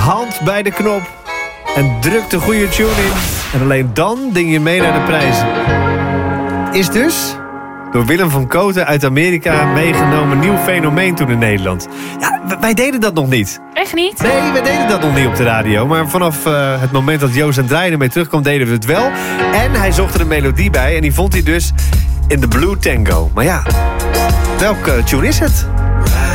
hand bij de knop en druk de goede tune in. En alleen dan ding je mee naar de prijzen. Is dus door Willem van Kooten uit Amerika meegenomen nieuw fenomeen toen in Nederland. Ja, wij deden dat nog niet. Echt niet? Nee, wij deden dat nog niet op de radio. Maar vanaf het moment dat Joost en Draai ermee terugkwam, deden we het wel. En hij zocht er een melodie bij en die vond hij dus in de Blue Tango. Maar ja, welke tune is het?